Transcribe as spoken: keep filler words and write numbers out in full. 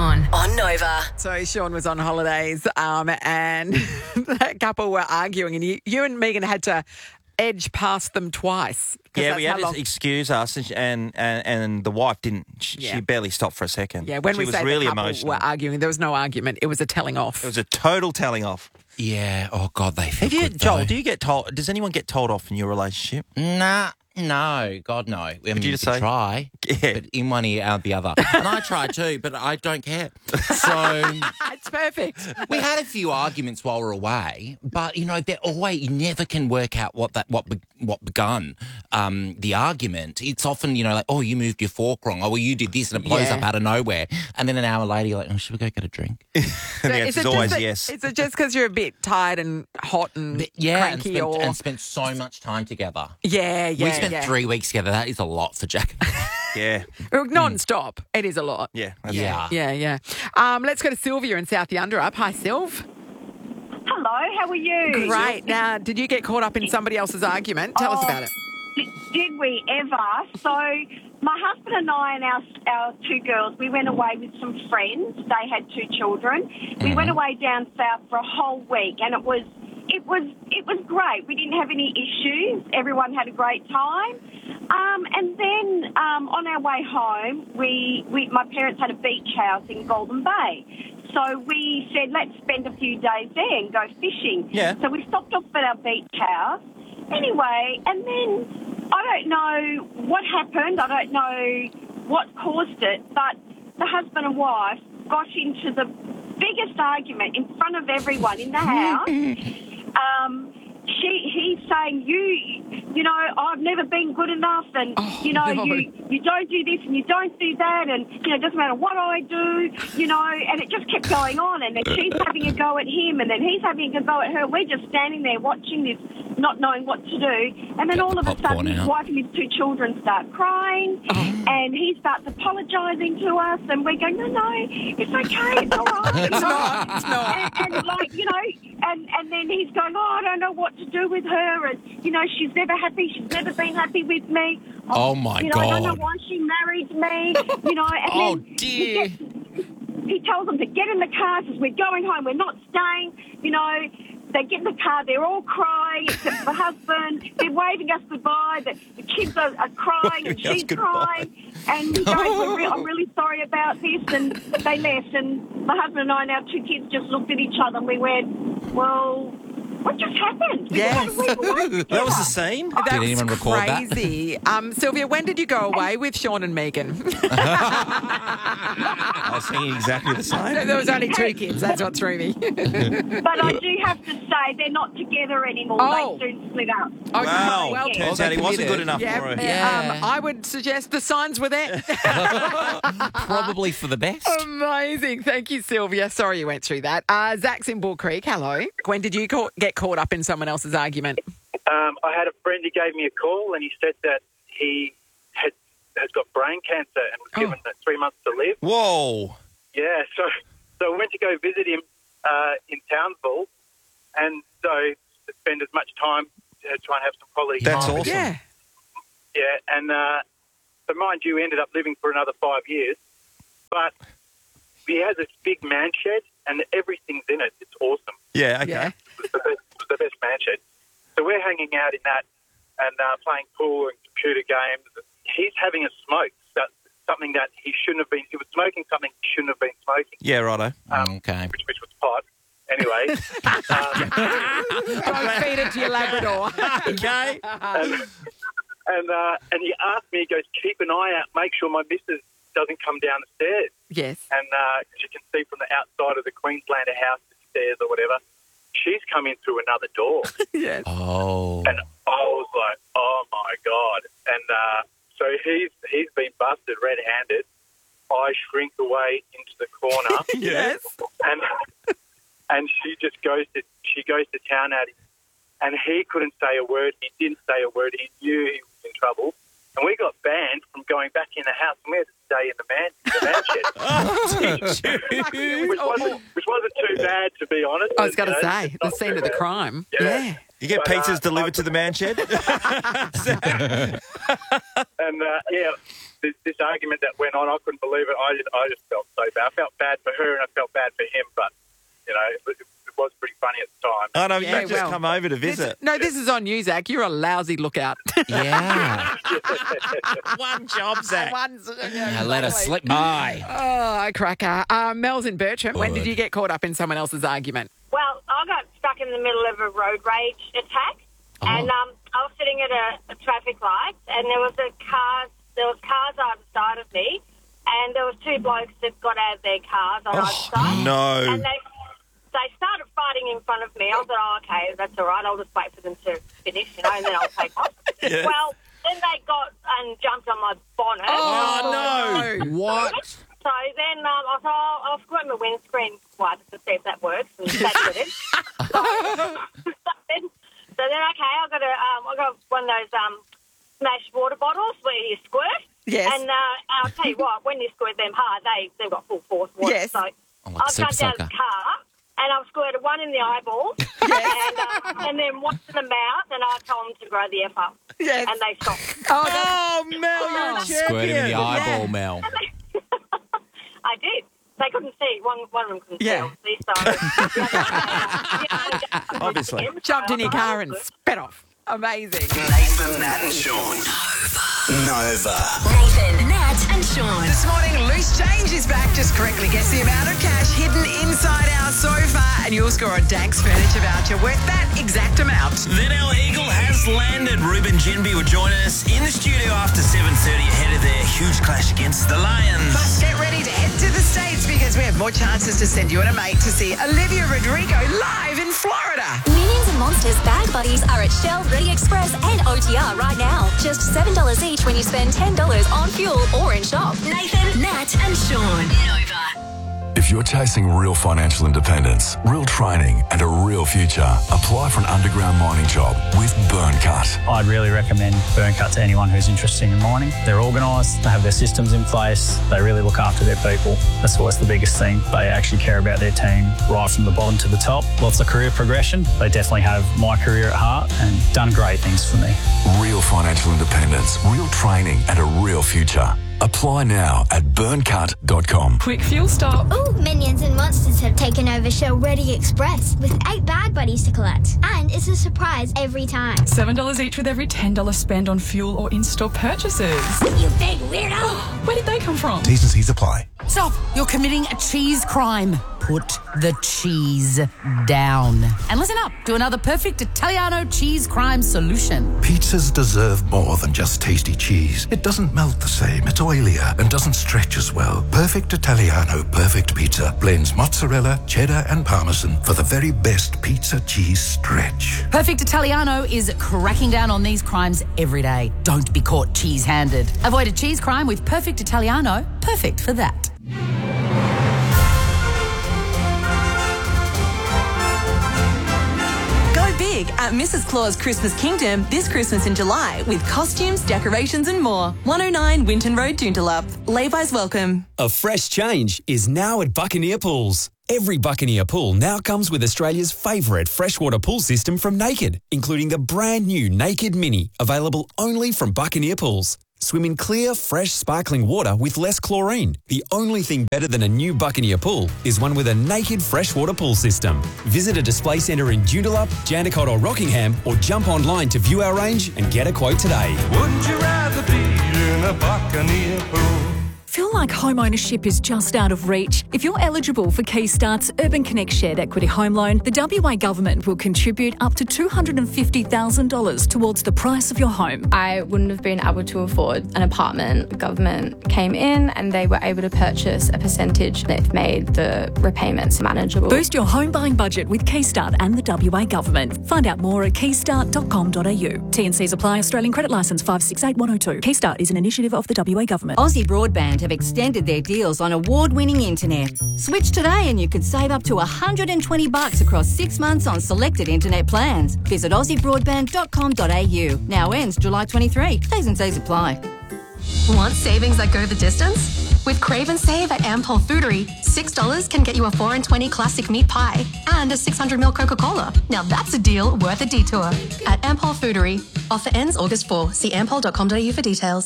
Sean on Nova. So Sean was on holidays um, and that couple were arguing and you, you and Megan had to edge past them twice. Yeah, we had long... to excuse us, and and, and, and the wife didn't. She, Yeah. she barely stopped for a second. Yeah, when she we was say really the couple emotional. were arguing, there was no argument. It was a telling off. It was a total telling off. Yeah. Oh, God, they feel Have you, good, Joel? though. Do you get told? Does anyone get told off in your relationship? Nah, no. God, no. I mean, you you just could say? try, Yeah. but in one ear, out the other. And I try too, but I don't care. So It's perfect. we had a few arguments while we were away, but, you know, they're always, you never can work out what that what be, what begun um, the argument. It's often, you know, like, oh, you moved your fork wrong. Oh, well, you did this, and it blows Yeah. up out of nowhere. And then an hour later, you're like, oh, should we go get a drink? And the Is answer's it always just that- yes. Is it just because you're a bit tired and hot and But, yeah, and cranky spent, or... and spent so much time together. Yeah, yeah, we spent yeah. three weeks together. That is a lot for Jack. Yeah, Well, non-stop. It is a lot. yeah, that's Yeah. Yeah, yeah. Um, let's go to Sylvia in South Yanderup. Hi, Sylv. Hello, how are you? Great. Now, did you get caught up in somebody else's argument? Tell us Oh, about it. Did, did we ever? So my husband and I and our, our two girls, we went away with some friends. They had two children. We went away down south for a whole week, and it was it was it was great. We didn't have any issues. Everyone had a great time. Um, and then um, on our way home, we, we my parents had a beach house in Golden Bay. So we said, let's spend a few days there and go fishing. Yeah. So we stopped off at our beach house. Anyway, and then I don't know what happened. I don't know what caused it, but the husband and wife got into the biggest argument in front of everyone in the house. Um, she, he's saying, you, you know, I've never been good enough, and Oh, you know, no. you, you don't do this and you don't do that, and you know, it doesn't matter what I do, you know, and it just kept going on. And then she's having a go at him, and then he's having a go at her. We're just standing there watching this, not knowing what to do. And then Get all the of a popcorn sudden, his out. wife and his two children start crying, and he starts apologising to us, and we're going, no, no, it's okay, it's all right. It's not, it's not. And, and like, you know, and, and then he's going, oh, I don't know what to do with her, and, you know, she's never happy, she's never been happy with me. Oh, my you know, I don't know God. why she married me, you know, and Oh, then dear. He, gets, he tells them to get in the car, says, we're going home, we're not staying, you know. They get in the car, they're all crying, except the husband. They're waving us goodbye. The, the kids are, are crying, and Waving us she's goodbye. crying. And he goes, We're re- I'm really sorry about this. And they left. And my husband and I and our two kids just looked at each other, and we went, well, what just happened? We Yes. just had a week away That was together. the scene. That's Did anyone record that? crazy. Um, Sylvia, when did you go away with Sean and Megan? I was thinking exactly the same. There was only two kids. That's what threw me. But I do have to say, they're not together anymore. Oh. They soon split up. Okay, Wow. well, Yeah. Turns Well, out he they wasn't good committed. enough yeah, for her. Yeah. Um, I would suggest the signs were there. Probably for the best. Amazing. Thank you, Sylvia. Sorry you went through that. Uh, Zach's in Bull Creek. Hello. When did you ca- get caught up in someone else's argument? Um, I had a friend who gave me a call, and he said that he had has got brain cancer and was Oh. given uh, three months to live. Whoa. Yeah, so so I went to go visit him uh, in Townsville, and so to spend as much time to try and have some quality That's time. awesome. Yeah. Yeah, and uh, so mind you, ended up living for another five years, but he has this big man shed, and everything's in it. It's awesome. Yeah. Okay. Yeah. It's the best, it's the best man shed. So we're hanging out in that and uh, playing pool and computer games. He's having a smoke, that, something that he shouldn't have been. He was smoking something he shouldn't have been smoking, Yeah. Righto. um, Okay. which, which was pot. Anyway, um, Don't feed it to your Labrador. Okay. and and, uh, and he asked me, he goes, keep an eye out, make sure my missus doesn't come down the stairs. Yes. And because you can see from the outside of the Queenslander house, the stairs or whatever, she's come in through another door. Yes. Oh. And I was like, oh, my God. And uh, so he's he's been busted red-handed. I shrink away into the corner, Yes. and and she just goes to she goes to town at him. And he couldn't say a word. He didn't say a word. He knew he was in trouble. And we got banned from going back in the house, and we had to stay in the man, in the man shed. which, wasn't, which wasn't too bad, to be honest. I was going to You know, say, it's the not scene too of the bad. crime. Yeah. Yeah. You get But, uh, pizzas delivered to the man shed? And And, uh, yeah, this, this argument that went on, I couldn't believe it. I just, I just felt so bad. I felt bad for her and I felt bad for him, but, you know, it was, it was pretty funny at the time. Oh, no, Yeah, you just well, come over to This- visit. no, this is on you, Zach. You're a lousy lookout. Yeah. One job, Zach. One's, Now let us slip by. Oh, cracker. Uh, Mel's in Bertram. When did you get caught up in someone else's argument? Well, I got stuck in the middle of a road rage attack, Oh. and um, I was sitting at a, a traffic light, and there was a car. There was cars either side of me, and there was two blokes that got out of their cars on either side. No. And they they started fighting in front of me. I was like, oh, okay, that's all right. I'll just wait for them to finish, you know, and then I'll take off. Yeah. Well, then they got and jumped on my bonnet. Oh, no. What? So then um, I thought, oh, I'll screw my windscreen wiper to see if that works, and that didn't. So, so, then, so then, okay, I got a, um, I got one of those um, smashed water bottles where you squirt. Yes. And uh, I'll tell you what, when you squirt them hard, they they've got full force water. Yes. So Oh, like I've Super jumped out of Soaker. the car. And I've squirted one in the eyeball, and, uh, and then one in the mouth, and I told them to grow the F up. Yes. And they stopped. Oh, that's- Oh, Mel, you're a champion. Squirt him in the eyeball, Mel. I did. They couldn't see. One, one of them couldn't Yeah. see, obviously. So, yeah, Obviously. jumped in your car and sped off. Amazing. Nathan, Nat and Sean. Nova. Nathan, Nat and Sean. This morning, Loose Change is back. Just correctly guess the amount of cash hidden inside our sofa, and you'll score a Danks furniture voucher worth that exact amount. Then our eagle has landed. Ruben Jinby will join us in the studio after seven thirty ahead of their huge clash against the Lions. Plus, get ready to head to the States because we have more chances to send you and a mate to see Olivia Rodrigo live in Florida. Millions of Monsters bag buddies are at Shell, Ready Express and O T R right now. Just seven dollars each when you spend ten dollars on fuel or in shop. Nathan, Nat and Sean. Nova. If you're chasing real financial independence, real training and a real future, apply for an underground mining job with Burncut. I'd really recommend Burncut to anyone who's interested in mining. They're organised, they have their systems in place, they really look after their people. That's always the biggest thing. They actually care about their team right from the bottom to the top. Lots of career progression. They definitely have my career at heart and done great things for me. Real financial independence, real training and a real future. Apply now at burncut dot com. Quick fuel stop. Oh, Minions and Monsters have taken over Shell Ready Express with eight bag buddies to collect. And it's a surprise every time. seven dollars each with every ten dollars spend on fuel or in-store purchases. You big weirdo! Where did they come from? T's and C's apply. Stop! You're committing a cheese crime. Put the cheese down. And listen up to another perfect Italiano cheese crime solution. Pizzas deserve more than just tasty cheese. It doesn't melt the same, it's oilier and doesn't stretch as well. Perfect Italiano Perfect Pizza blends mozzarella, cheddar and parmesan for the very best pizza cheese stretch. Perfect Italiano is cracking down on these crimes every day. Don't be caught cheese-handed. Avoid a cheese crime with Perfect Italiano. Perfect for that. Big at Missus Claus Christmas Kingdom this Christmas in July with costumes, decorations and more. one oh nine Winton Road, Joondalup. Lay-bys welcome. A fresh change is now at Buccaneer Pools. Every Buccaneer pool now comes with Australia's favourite freshwater pool system from Naked, including the brand new Naked Mini, available only from Buccaneer Pools. Swim in clear, fresh, sparkling water with less chlorine. The only thing better than a new Buccaneer pool is one with a Naked freshwater pool system. Visit a display centre in Joondalup, Jandakot or Rockingham, or jump online to view our range and get a quote today. Wouldn't you rather be in a Buccaneer pool? Feel like home ownership is just out of reach? If you're eligible for Keystart's Urban Connect Shared Equity Home Loan, the W A Government will contribute up to two hundred fifty thousand dollars towards the price of your home. I wouldn't have been able to afford an apartment. The government came in and they were able to purchase a percentage that made the repayments manageable. Boost your home buying budget with Keystart and the W A Government. Find out more at keystart dot com dot a u. T and Cs apply. Australian Credit Licence five six eight one oh two. Keystart is an initiative of the W A Government. Aussie Broadband have extended their deals on award-winning internet. Switch today and you could save up to one hundred twenty bucks across six months on selected internet plans. Visit aussie broadband dot com dot a u. Now ends July twenty-third. T's and C's apply. Want savings that go the distance? With Crave and Save at Ampol Foodery, six dollars can get you a four and twenty classic meat pie and a six hundred milliliter Coca-Cola. Now that's a deal worth a detour. At Ampol Foodery. Offer ends August fourth. See ampol dot com dot a u for details.